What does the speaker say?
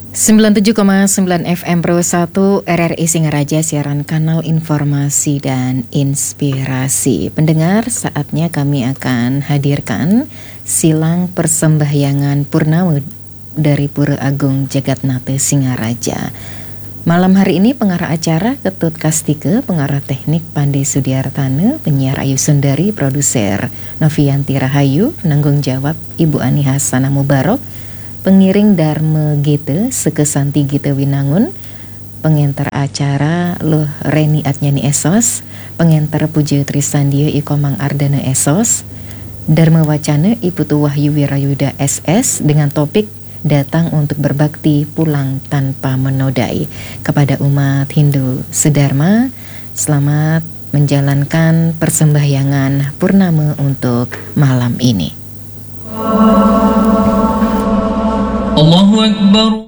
97,9 FM Pro 1 RRI Singaraja, siaran kanal informasi dan inspirasi. Pendengar, saatnya kami akan hadirkan silang persembahyangan Purnama dari Pura Agung Jagatnate Singaraja. Malam hari ini pengarah acara Ketut Kastike, pengarah teknik Pandi Sudiartane, penyiar Ayu Sundari, produser Novianti Rahayu, penanggung jawab Ibu Ani Hasanah Mubarok, pengiring Dharma Gite Sekesanti Gite Winangun, pengantar acara Luh Reni Atnyani Esos, pengantar Puji Trisandio Ikomang Ardana Esos, Dharma Wacana Iputu Wahyu Wirayuda SS dengan topik datang untuk berbakti pulang tanpa menodai. Kepada umat Hindu sedharma, selamat menjalankan persembahyangan Purnama untuk malam ini. Allahu Akbar.